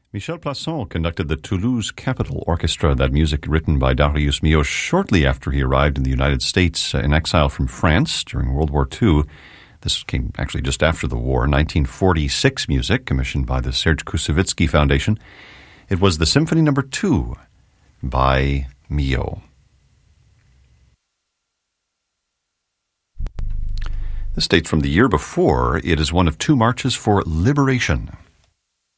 Michel Plasson conducted the Toulouse Capitol Orchestra, that music written by Darius Milhaud shortly after he arrived in the United States in exile from France during World War II. This came actually just after the war, 1946 music commissioned by the Serge Koussevitzky Foundation. It was the Symphony No. 2 by Milhaud. This dates from the year before. It is one of two marches for liberation.